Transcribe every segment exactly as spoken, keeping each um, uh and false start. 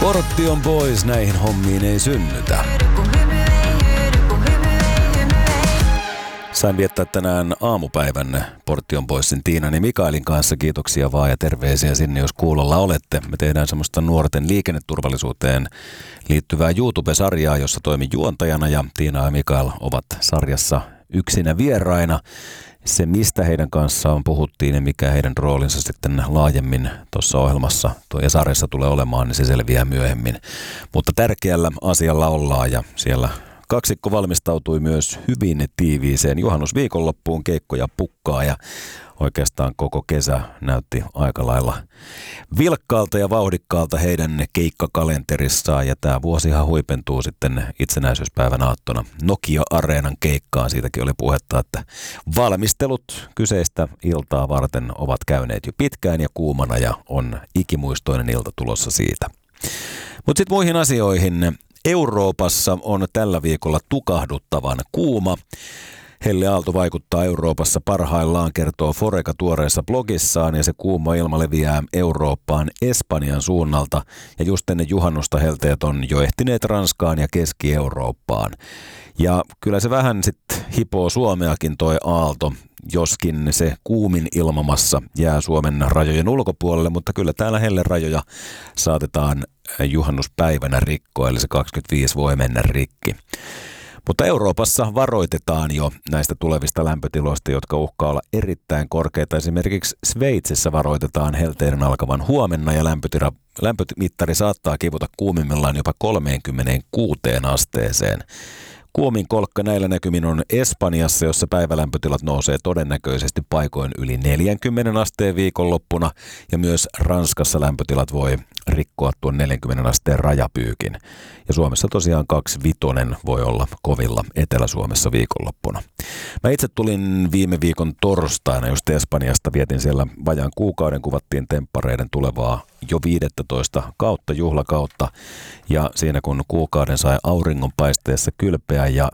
Portti on pois, näihin hommiin ei synnytä. Sain viettää tänään aamupäivän Portti on pois sen Tiinan ja Mikaelin kanssa. Kiitoksia vaan ja terveisiä sinne, jos kuulolla olette. Me tehdään semmoista nuorten liikenneturvallisuuteen liittyvää YouTube-sarjaa, jossa toimin juontajana ja Tiina ja Mikael ovat sarjassa yksinä vieraina. Se, mistä heidän kanssaan puhuttiin ja mikä heidän roolinsa sitten laajemmin tuossa ohjelmassa ja sarjassa tulee olemaan, niin se selviää myöhemmin. Mutta tärkeällä asialla ollaan ja siellä kaksikko valmistautui myös hyvin tiiviiseen juhannusviikonloppuun, keikkoja pukkaa ja oikeastaan koko kesä näytti aika lailla vilkkaalta ja vauhdikkaalta heidän keikkakalenterissaan. Ja tämä vuosihan huipentuu sitten itsenäisyyspäivän aattona Nokia-areenan keikkaan. Siitäkin oli puhetta, että valmistelut kyseistä iltaa varten ovat käyneet jo pitkään ja kuumana ja on ikimuistoinen ilta tulossa siitä. Mutta sitten muihin asioihin. Euroopassa on tällä viikolla tukahduttavan kuuma. Helle aalto vaikuttaa Euroopassa parhaillaan, kertoo Foreca tuoreessa blogissaan, ja se kuuma ilma leviää Eurooppaan Espanjan suunnalta. Ja just ennen juhannusta helteet on jo ehtineet Ranskaan ja Keski-Eurooppaan. Ja kyllä se vähän sitten hipoo Suomeakin toi aalto, joskin se kuumin ilmamassa jää Suomen rajojen ulkopuolelle, mutta kyllä täällä helle rajoja saatetaan juhannuspäivänä rikkoa, eli se kaksikymmentäviisi voi mennä rikki. Mutta Euroopassa varoitetaan jo näistä tulevista lämpötiloista, jotka uhkaa olla erittäin korkeita. Esimerkiksi Sveitsissä varoitetaan helteiden alkavan huomenna ja lämpötila, lämpömittari saattaa kivuta kuumimmillaan jopa kolmekymmentäkuusi asteeseen. Kuumin kolkka näillä näkymin on Espanjassa, jossa päivälämpötilat nousee todennäköisesti paikoin yli neljäkymmentä asteen viikonloppuna, ja myös Ranskassa lämpötilat voi rikkoa tuon neljänkymmenen asteen rajapyykin. Ja Suomessa tosiaan kaksi vitonen voi olla kovilla Etelä-Suomessa viikonloppuna. Mä itse tulin viime viikon torstaina just Espanjasta, vietin siellä vajaan kuukauden, kuvattiin temppareiden tulevaa jo viidestoista kautta, juhlakautta. Ja siinä kun kuukauden sai auringonpaisteessa kylpeä ja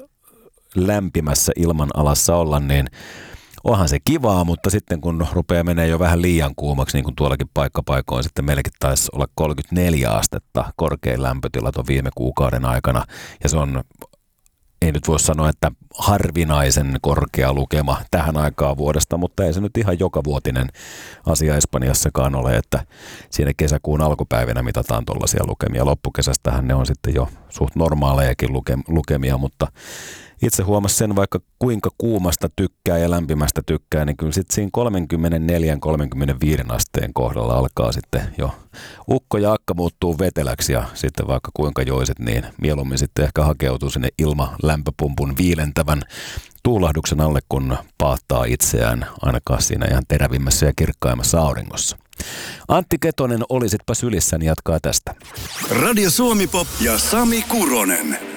lämpimässä ilmanalassa olla, niin onhan se kivaa, mutta sitten kun rupeaa menee jo vähän liian kuumaksi, niin kuin tuollakin paikkapaikoin, sitten meilläkin taisi olla kolmekymmentäneljä astetta korkein lämpötilat on viime kuukauden aikana. Ja se on, ei nyt voi sanoa, että harvinaisen korkea lukema tähän aikaan vuodesta, mutta ei se nyt ihan jokavuotinen asia Espanjassakaan ole, että siinä kesäkuun alkupäivinä mitataan tuollaisia lukemia. Loppukesästähän ne on sitten jo suht normaalejakin lukemia, mutta itse huomasin sen, vaikka kuinka kuumasta tykkää ja lämpimästä tykkää, niin kyllä sitten siinä kolmekymmentäneljä kolmekymmentäviisi asteen kohdalla alkaa sitten jo ukko ja akka muuttuu veteläksi, ja sitten vaikka kuinka joiset, niin mieluummin sitten ehkä hakeutuu sinne ilmalämpöpumpun viilentävän tuulahduksen alle, kun paattaa itseään ainakaan siinä ihan terävimmässä ja kirkkaimmassa auringossa. Antti Ketonen, olisitpa sylissäni, jatkaa tästä. Radio Suomi Pop ja Sami Kuronen.